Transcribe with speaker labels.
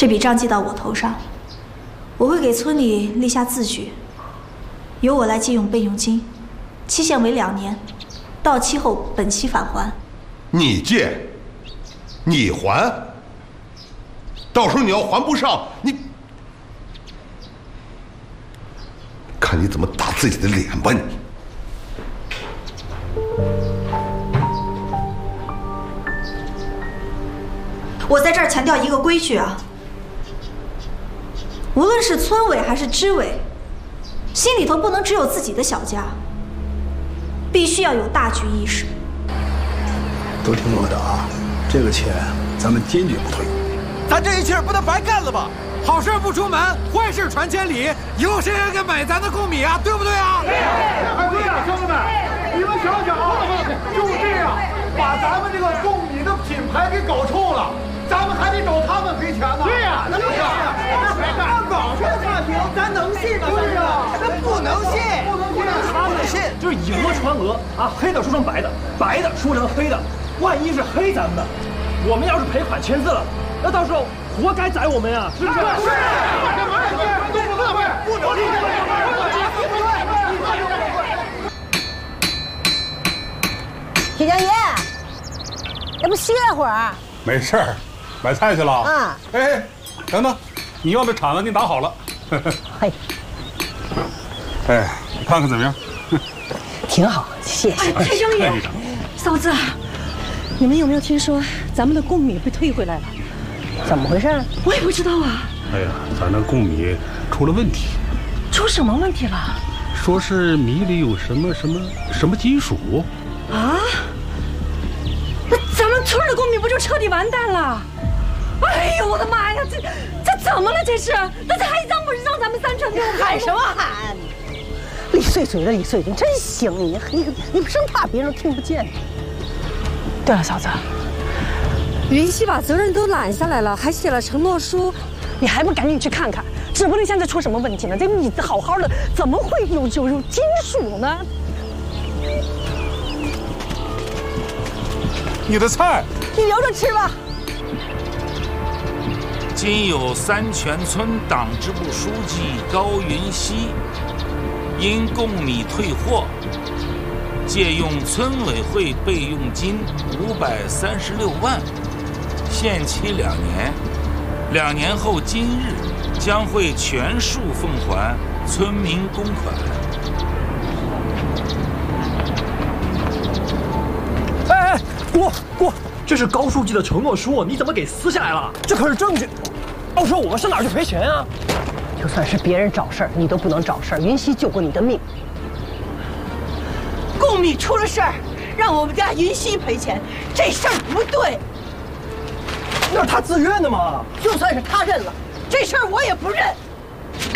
Speaker 1: 这笔账记到我头上，我会给村里立下字据，由我来借用备用金，期限为2年，到期后本期返还。
Speaker 2: 你借，你还，到时候你要还不上，你看你怎么打自己的脸吧你！
Speaker 1: 我在这儿强调一个规矩啊，无论是村委还是支委，心里头不能只有自己的小家，必须要有大局意识。
Speaker 3: 都听我的啊，这个钱咱们坚决不退。
Speaker 4: 咱这一气儿不能白干了吧？好事不出门，坏事传千里。以后谁还敢买咱的贡米啊？对不对啊？
Speaker 5: 对呀，兄弟们，你们想想啊，就这样把咱们这个贡米的品牌给搞臭了，咱们还得找他们赔钱呢。对呀，那不行，按网上的话评，咱能信吗？对呀，那不能信，不能信，
Speaker 6: 就是以讹传讹啊，黑的说成白的，白的说成黑的，万一是黑咱们的，我们要是赔款签字了，那到时候活该宰我们呀，是不是？是，干嘛呀？不能信，
Speaker 7: 铁匠爷，要不歇会儿？
Speaker 8: 没事儿，买菜去了啊？哎，等等，你要的铲子给你打好了。
Speaker 7: 嘿，
Speaker 8: 哎，你看看怎么样？
Speaker 7: 挺好，谢谢。
Speaker 9: 铁匠爷，嫂子，你们有没有听说咱们的贡米被退回来了？
Speaker 7: 怎么回事？
Speaker 9: 我也不知道啊。
Speaker 8: 哎呀，咱那贡米出了问题。
Speaker 9: 出什么问题了？
Speaker 8: 说是米里有什么金属。
Speaker 9: 啊？那咱们村的贡米不就彻底完蛋了？哎呦我的妈呀！这怎么了？这是？那这还让不让咱们3成6？
Speaker 7: 喊什么喊？李碎嘴的李碎，你真行！你生怕别人听不见。
Speaker 9: 对了，嫂子，云溪把责任都揽下来了，还写了承诺书，你还不赶紧去看看？指不定现在出什么问题呢？这米子好好的，怎么会有金属呢？
Speaker 8: 你的菜，
Speaker 7: 你留着吃吧。
Speaker 10: 今有三泉村党支部书记高云溪因贡米退货，借用村委会备用金536万，限期2年，2年后今日将会全数奉还村民公款。
Speaker 6: 哎，过，这是高书记的承诺书，你怎么给撕下来了？这可是证据，到时候我们上哪儿去赔钱啊？
Speaker 7: 就算是别人找事儿，你都不能找事儿。云溪救过你的命。
Speaker 9: 贡米出了事儿，让我们家云溪赔钱，这事儿不对。
Speaker 6: 那是他自愿的嘛。
Speaker 7: 就算是他认了，这事儿我也不认。